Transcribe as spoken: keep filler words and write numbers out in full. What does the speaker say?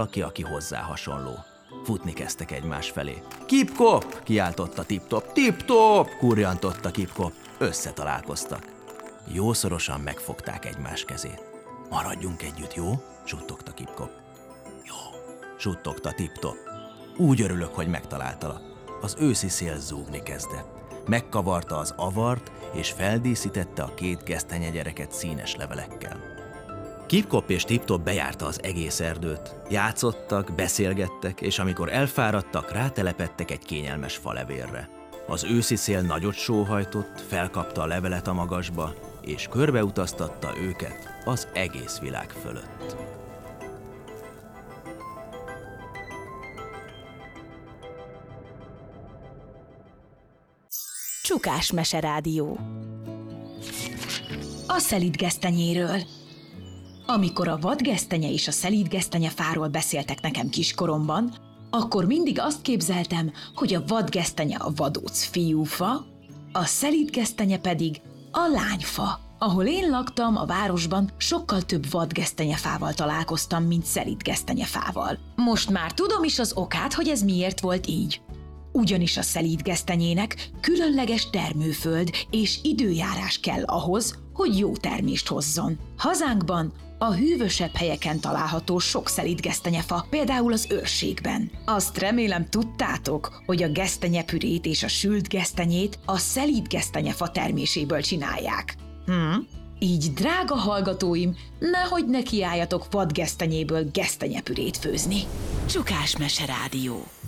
aki, aki hozzá hasonló. Futni kezdtek egymás felé. Kip-kop! Kiáltotta Tip-top. Tip-top! Kurjantotta Kip-kop. Összetalálkoztak. Jószorosan megfogták egymás kezét. Maradjunk együtt, jó? Suttogta Kip-kop. Jó, suttogta Tip-top. Úgy örülök, hogy megtaláltalak. Az őszi szél zúgni kezdett. Megkavarta az avart, és feldíszítette a két gesztenyegyereket színes levelekkel. Kip-kop és Tip-top bejárta az egész erdőt. Játszottak, beszélgettek, és amikor elfáradtak, rátelepedtek egy kényelmes falevérre. Az őszi szél nagyot sóhajtott, felkapta a levelet a magasba, és körbeutaztatta őket az egész világ fölött. Csukás Meserádió. A szelídgesztenyéről. Amikor a vadgesztenye és a szelídgesztenyefáról beszéltek nekem kiskoromban, akkor mindig azt képzeltem, hogy a vadgesztenye a vadóc fiúfa, a szelídgesztenye pedig a lányfa. Ahol én laktam, a városban, sokkal több vadgesztenyefával találkoztam, mint szelídgesztenyefával. Most már tudom is az okát, hogy ez miért volt így. Ugyanis a szelídgesztenyének különleges termőföld és időjárás kell ahhoz, hogy jó termést hozzon. Hazánkban a hűvösebb helyeken található sok szelídgesztenyefa, például az őrségben. Azt remélem tudtátok, hogy a gesztenyepürét és a sült gesztenyét a szelídgesztenyefa terméséből csinálják. Hm? Így, drága hallgatóim, nehogy nekiálljatok vadgesztenyéből gesztenyepürét főzni. Csukás Meserádió.